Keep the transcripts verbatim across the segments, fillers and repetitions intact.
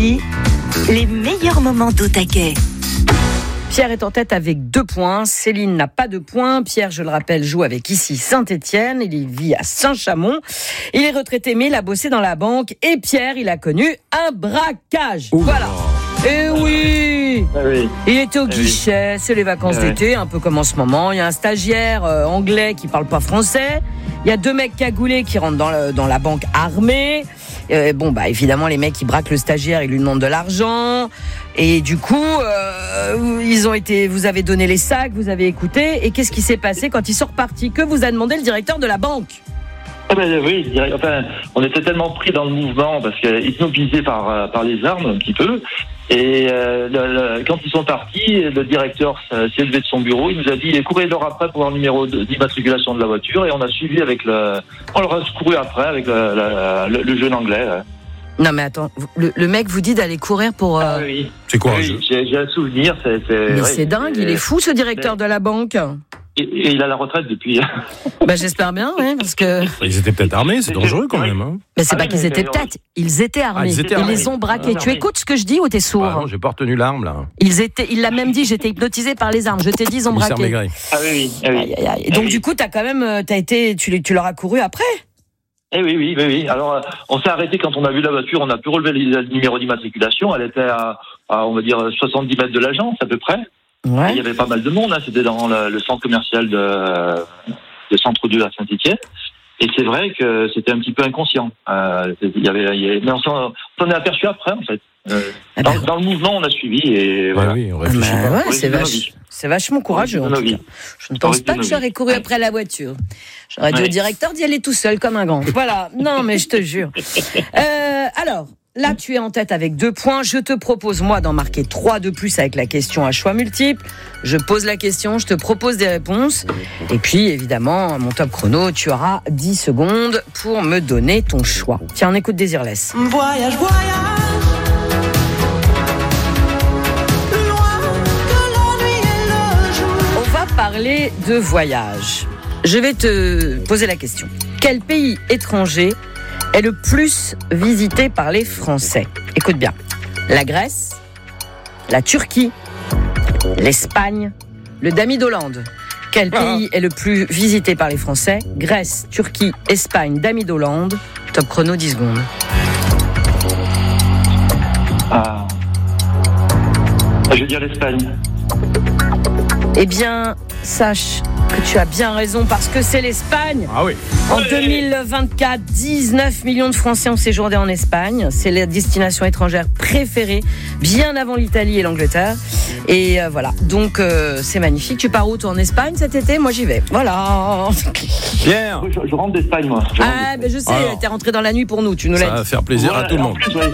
Ici, les meilleurs moments d'Au Taquet. Pierre est en tête avec deux points. Céline n'a pas de points. Pierre, je le rappelle, joue avec ici Saint-Étienne. Il vit à Saint-Chamond. Il est retraité, mais il a bossé dans la banque. Et Pierre, il a connu un braquage. Ouh. Voilà. Et oui, ah oui. Il était au guichet. C'est les vacances ah d'été, oui. Un peu comme en ce moment. Il y a un stagiaire euh, anglais qui parle pas français. Il y a deux mecs cagoulés qui rentrent dans, le, dans la banque armée. Euh, bon, bah évidemment, les mecs, ils braquent le stagiaire, ils lui demandent de l'argent. Et du coup, euh, ils ont été, vous avez donné les sacs, vous avez écouté. Et qu'est-ce qui s'est passé quand ils sont repartis? Que vous a demandé le directeur de la banque? Ah ben oui, je dirais, enfin, on était tellement pris dans le mouvement parce qu'ils nous visaient par, par les armes un petit peu. Et euh, le, le, quand ils sont partis, le directeur s'est levé de son bureau, il nous a dit courez leur après pour leur numéro d'immatriculation de la voiture, et on a suivi avec le, on leur a couru après avec le, le, le jeune anglais. Là. Non mais attends, le, le mec vous dit d'aller courir pour. Euh... Ah oui. C'est quoi? Oui, j'ai, j'ai un souvenir. C'est, c'est, mais ouais, c'est dingue, il est fou ce directeur de la banque. Et, et il a la retraite depuis. Bah j'espère bien, oui, parce que. Ils étaient peut-être armés, c'est dangereux quand même. Hein. Mais c'est ah pas oui, qu'ils mais étaient mais peut-être, ils étaient armés. Ah, ils, étaient armés. Ils les ont braqués. Ah, tu écoutes ce que je dis ou t'es sourd? Bah non, j'ai pas retenu l'arme là. Ils étaient, il l'a même dit, j'étais hypnotisé par les armes. Je t'ai dit, ils ont braqué. Ah oui, oui. Ah oui. Aïe, aïe, aïe. Et donc ah, oui. du coup, t'as quand même, t'as été, tu, tu leur as couru après? Eh oui, oui, oui, oui. Alors, euh, on s'est arrêté quand on a vu la voiture, on a pu relever le numéro d'immatriculation. Elle était à, à, on va dire, soixante-dix mètres de l'agence, à peu près. Ouais. Il y avait pas mal de monde, hein. C'était dans le, le centre commercial de, de Centre deux à Saint-Étienne. Et c'est vrai que c'était un petit peu inconscient. Euh, il y avait, il y avait, mais on s'en, on s'en est aperçu après, en fait. Euh, ah dans, ben... dans le mouvement, on a suivi et voilà. Ouais, oui, on réfléchit ah ben, pas. Ouais, c'est, vache, c'est vachement courageux. En tout cas. Je ne pense pas que j'aurais couru après la voiture. J'aurais dit ouais. au directeur d'y aller tout seul comme un grand. Voilà. Non, mais je te jure. Euh, alors. Là, tu es en tête avec deux points. Je te propose, moi, d'en marquer trois de plus avec la question à choix multiples. Je pose la question, je te propose des réponses. Et puis, évidemment, mon top chrono, tu auras dix secondes pour me donner ton choix. Tiens, on écoute Désirless. Voyage, voyage. On va parler de voyage. Je vais te poser la question. Quel pays étranger est le plus visité par les Français? Écoute bien. La Grèce, la Turquie, l'Espagne, le Dami d'Hollande. Quel ah. pays est le plus visité par les Français? Grèce, Turquie, Espagne, Dami d'Hollande. Top chrono, dix secondes. Ah. Je vais dire l'Espagne. Eh bien, sache que tu as bien raison parce que c'est l'Espagne. Ah oui. En deux mille vingt-quatre, dix-neuf millions de Français ont séjourné en Espagne. C'est la destination étrangère préférée, bien avant l'Italie et l'Angleterre. Et euh, voilà, donc euh, c'est magnifique. Tu pars où toi en Espagne cet été? Moi j'y vais. Voilà. Pierre. Je, je rentre d'Espagne moi. Je ah ben je sais, alors, t'es rentré dans la nuit pour nous. Tu nous l'as dit. Ça va faire plaisir voilà, à tout le monde. Plus, ouais,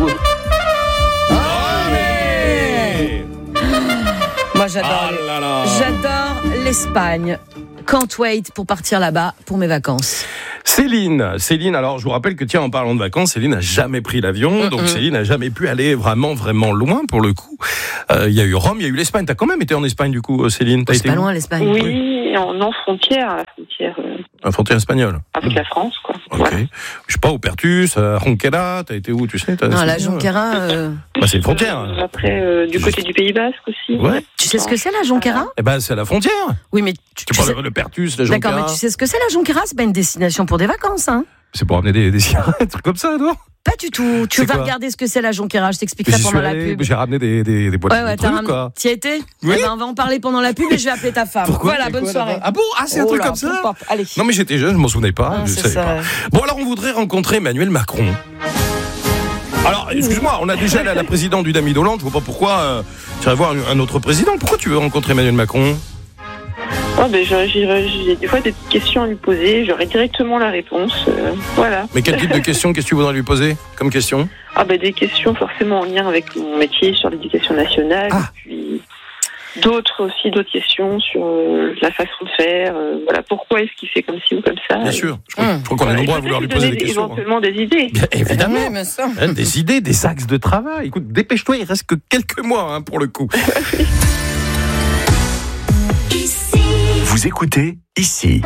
Moi j'adore, ah là là. j'adore l'Espagne. Can't wait pour partir là-bas pour mes vacances. Céline, Céline, alors je vous rappelle que tiens, en parlant de vacances, Céline n'a jamais pris l'avion, mm-hmm. donc Céline n'a jamais pu aller vraiment, vraiment loin pour le coup. Il euh, y a eu Rome, il y a eu l'Espagne. T'as quand même été en Espagne du coup, Céline? T'as C'est été pas où? loin l'Espagne. Oui, oui. En, en frontière, à la frontière. Euh... La frontière espagnole. Avec mmh. la France, quoi. Ok. Voilà. Je sais pas, au Pertus, à Jonquera, t'as été où, tu sais? T'as non, la Jonquera. Euh... Bah, c'est une frontière. Euh, après, euh, du côté du Pays Basque aussi. Ouais. Tu sais ce que c'est la Jonquera? Eh ben, c'est la frontière. Oui, mais tu, tu, tu parles sais... de Pertus, la Jonquera. D'accord, mais tu sais ce que c'est la Jonquera? C'est pas une destination pour des vacances, hein? C'est pour amener des, des cigarettes, des trucs comme ça, non? Pas du tout. Tu c'est vas quoi? Regarder ce que c'est la Jonquera. Je t'explique ça pendant allé, la pub. J'ai ramené des, des, des boîtes ouais, ouais, de trucs, ram... quoi. T'y as été? Oui. Eh ben, on va en parler pendant la pub et je vais appeler ta femme. Pourquoi? Voilà, bonne quoi, soirée. Ah bon? Ah, c'est un oh truc là, comme ça? pop, allez. Non, mais j'étais jeune, je m'en souvenais pas. Ah, je savais ça. pas. Bon, alors, on voudrait rencontrer Emmanuel Macron. Alors, excuse-moi, on a déjà la, la présidente du Dami d'Hollande. Je vois pas pourquoi euh, tu vas voir un autre président. Pourquoi tu veux rencontrer Emmanuel Macron? Oh ben, j'ai, j'ai des fois des petites questions à lui poser, j'aurai directement la réponse, euh, voilà. Mais quel type de questions, qu'est-ce que tu voudrais lui poser comme question? Ah ben des questions forcément en lien avec mon métier sur l'éducation nationale, ah. et puis d'autres aussi, d'autres questions sur euh, la façon de faire, euh, voilà, pourquoi est-ce qu'il fait comme ci ou comme ça. Bien sûr, je crois, mmh. je crois qu'on est nombreux à vouloir lui poser des questions. Éventuellement des idées. Bien, évidemment, oui, mais ça. Hein, des idées, des axes de travail. Écoute, dépêche-toi, il reste que quelques mois hein, pour le coup. Vous écoutez ici.